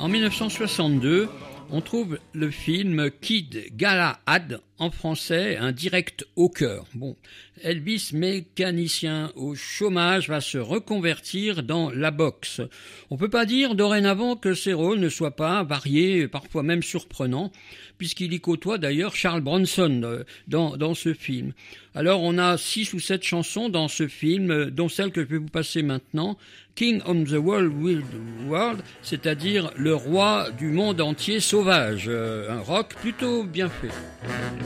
En 1962, on trouve le film Kid Galahad, en français, un direct au cœur. Bon, Elvis, mécanicien au chômage, va se reconvertir dans la boxe. On peut pas dire dorénavant que ses rôles ne soient pas variés, parfois même surprenants, puisqu'il y côtoie d'ailleurs Charles Bronson dans ce film. Alors on a 6 ou 7 chansons dans ce film, dont celle que je vais vous passer maintenant, King of the World, c'est-à-dire le roi du monde entier sauvage, un rock plutôt bien fait.